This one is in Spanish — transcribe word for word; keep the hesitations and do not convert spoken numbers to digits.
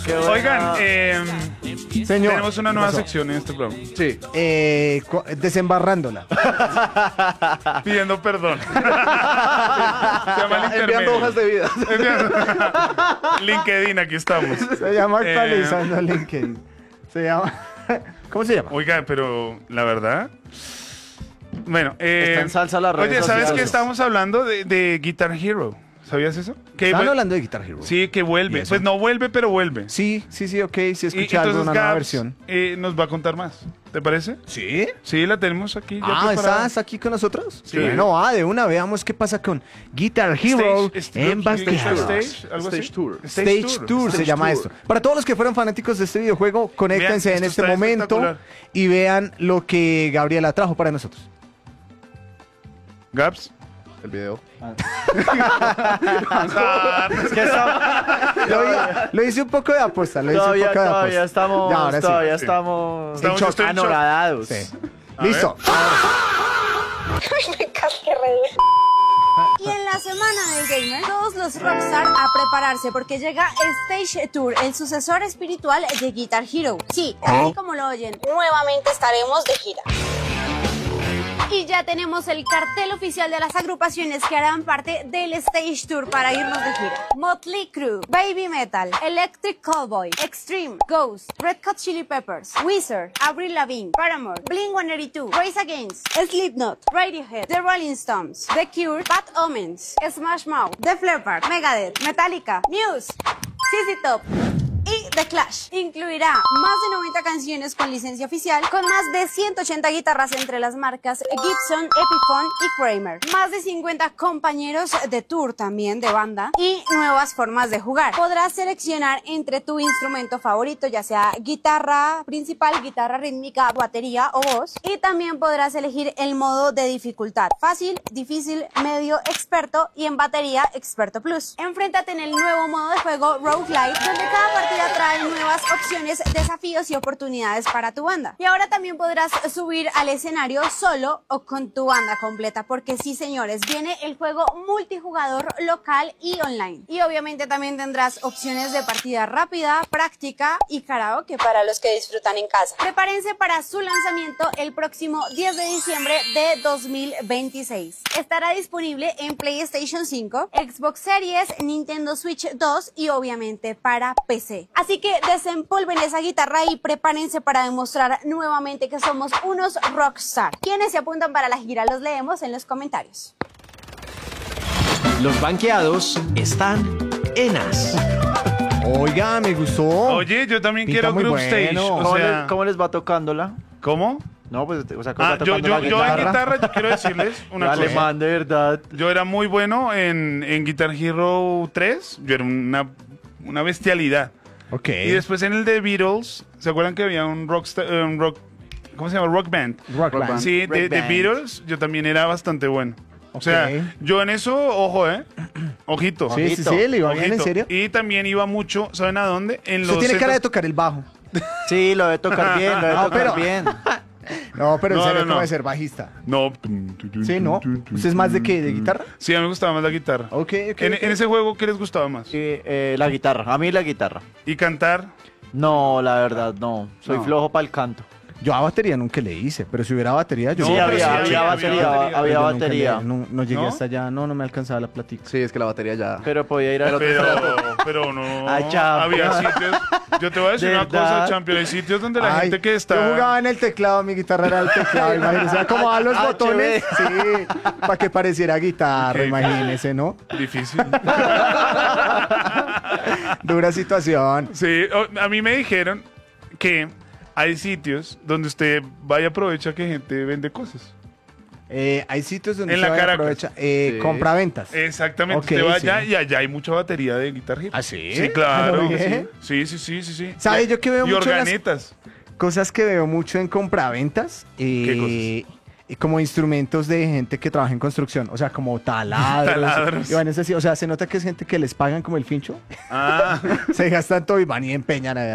Oigan, eh, Señor, tenemos una nueva ¿qué pasó? sección en este programa. Sí. Eh, cu- desembarrándola. Pidiendo perdón. Se llama el Enviando intermedio. hojas de vida. LinkedIn, aquí estamos. Se llama Eh, actualizando LinkedIn. Se llama. ¿Cómo se llama? Oiga, pero la verdad. Bueno, eh, Está en salsa las redes oye, ¿sabes sociales. qué estábamos hablando de, de Guitar Hero? ¿Sabías eso? Que Están vuel- hablando de Guitar Hero. Sí, que ¿Y vuelve. eso? Pues no vuelve, pero vuelve. Sí, sí, sí, ok. Sí, Y- escuché algo de una nueva Gabs, versión. eh, nos va a contar más. ¿Te parece? ¿Sí? Sí, la tenemos aquí. Ya Ah, preparada. ¿estás aquí con nosotros? Sí. Bueno, ah, de una, veamos qué pasa con Guitar Hero Stage- stage- en Backstage. Stage, algo así. Stage Tour. Stage Tour se llama esto. Para todos los que fueron fanáticos de este videojuego, conéctense Vean, en esto este está momento espectacular. y vean lo que Gabriela trajo para nosotros. Gaps. El video. Ah, Es que está- Lo, hi- lo hice un poco de apuesta, lo hice todavía, un poco de apuesta. todavía estamos, Ya, ahora sí. todavía Sí. estamos, Estamos- yo estoy en shock. anoradados. Sí. A Listo. Y en la semana del gamer, todos los Rockstar a prepararse porque llega Stage Tour, el sucesor espiritual de Guitar Hero. Sí, así como lo oyen, nuevamente estaremos de gira. Y ya tenemos el cartel oficial de las agrupaciones que harán parte del Stage Tour para irnos de gira. Motley Crue, Baby Metal, Electric Cowboy, Extreme, Ghost, Red Hot Chili Peppers, Weezer, Avril Lavigne, Paramore, Blink one eighty-two, Rise Against, Slipknot, Radiohead, The Rolling Stones, The Cure, Bad Omens, Smash Mouth, Def Leppard, Megadeth, Metallica, Muse, Z Z Top y The Clash. Incluirá más de noventa canciones con licencia oficial, con más de ciento ochenta guitarras entre las marcas Gibson, Epiphone y Kramer. Más de cincuenta compañeros de tour también de banda y nuevas formas de jugar. Podrás seleccionar entre tu instrumento favorito, ya sea guitarra principal, guitarra rítmica, batería o voz. Y también podrás elegir el modo de dificultad: fácil, difícil, medio, experto y en batería experto plus. Enfréntate en el nuevo modo de juego Roguelite, donde cada partida trae nuevas opciones, desafíos y oportunidades para tu banda. Y ahora también podrás subir al escenario solo o con tu banda completa, porque sí, señores, viene el juego multijugador local y online. Y obviamente también tendrás opciones de partida rápida, práctica y karaoke para los que disfrutan en casa. Prepárense para su lanzamiento el próximo diez de diciembre de dos mil veintiséis. Estará disponible en PlayStation cinco, Xbox Series, Nintendo Switch dos y obviamente para P C. Así que desempolven esa guitarra y prepárense para demostrar nuevamente que somos unos rockstar. ¿Quiénes se apuntan para la gira? Los leemos en los comentarios. Los banqueados están en As. Oiga, me gustó. Oye, yo también Pinta quiero muy Group bueno. Stage. O ¿Cómo, sea, les, cómo les va tocándola? ¿cómo? No, pues, o sea, ¿cómo Ah, va yo, tocando yo, la yo en guitarra? guitarra, yo quiero decirles una cosa. Alemán, de verdad. Yo era muy bueno en, en Guitar Hero tres. Yo era una, una bestialidad. Ok. Y después en el de Beatles, ¿se acuerdan que había un rock, un rock ¿cómo se llama? Rock band. Rock Rock Band. Band. Sí, de, Rock de band. Beatles, yo también era bastante bueno. O Ok. sea, yo en eso, ojo, ¿eh? Ojito. Sí, sí, sí, le iba bien, en Ojito. serio. Y también iba mucho, ¿saben a dónde? En Usted los tiene cara de centros- tocar el bajo. Sí, lo de tocar bien, lo de No, tocar pero- bien. No, pero en No, serio, no, no. ¿cómo de ser bajista? No. Sí, ¿no? ¿Usted es más de qué? ¿De guitarra? Sí, a mí me gustaba más la guitarra. Ok, ok. En, ok. en ese juego, ¿qué les gustaba más? Sí, eh, la guitarra, a mí la guitarra. Y cantar. No, la verdad, no. Soy No. flojo para el canto. Yo a batería nunca le hice, pero si hubiera batería, yo No, sí, pero había, sí, había, había batería, batería. había Yo nunca batería. le- no, no llegué ¿No? hasta allá, no, no me alcanzaba la platica. Sí, es que la batería ya. Pero podía ir a... Pero, pero no. Ay, champion. Había sitios. Yo te voy a decir ¿De una cosa, verdad? Champion. Hay sitios donde la Ay, gente que está. Yo jugaba en el teclado, mi guitarra era el teclado, imagínese, acomodaban los H B. botones, sí, para que pareciera guitarra, Qué imagínese, ¿no? Difícil. Dura situación. Sí, o- a mí me dijeron que hay sitios donde usted vaya y aprovecha que gente vende cosas. Eh, hay sitios donde En se la vaya, Caracas. aprovecha, eh, Sí. compraventas. Exactamente. Ok, usted va allá sí. y allá hay mucha batería de Guitar Hero. ¿Ah, sí? Sí, claro. ¿Lo bien? Sí, sí, sí, sí, sí. ¿Sabe? Yo que veo y mucho las- organetas. Cosas que veo mucho en compraventas. Eh, ¿Qué y como instrumentos de gente que trabaja en construcción, o sea, como taladros. Taladros. Y van es así, o sea, se nota que es gente que les pagan como el fincho, Ah. se gastan todo y van y empeñan a